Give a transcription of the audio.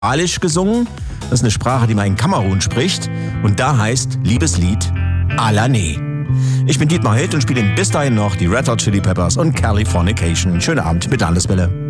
Alisch gesungen. Das ist eine Sprache, die man in Kamerun spricht. Und da heißt Liebeslied Alané. Ich bin Dietmar Hild und spiele Ihnen bis dahin noch die Red Hot Chili Peppers und Californication. Schönen Abend mit Landeswelle.